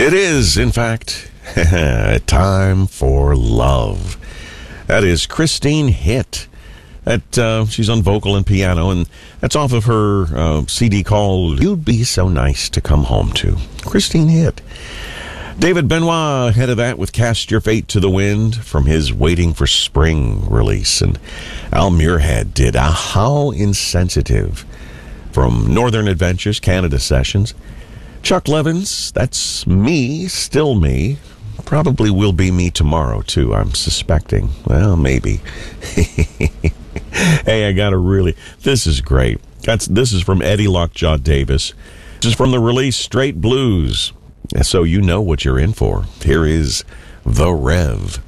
It is, in fact, time for love. That is Christine Hitt. She's on vocal and piano, and that's off of her CD called You'd Be So Nice to Come Home To. Christine Hitt. David Benoit ahead of that with Cast Your Fate to the Wind from his Waiting for Spring release. And Al Muirhead did How Insensitive from Northern Adventures, Canada Sessions. Chuck Levins, that's me, still me. Probably will be me tomorrow, too, I'm suspecting. Well, maybe. Hey, this is great. This is from Eddie Lockjaw Davis. This is from the release Straight Blues. So you know what you're in for. Here is The Rev.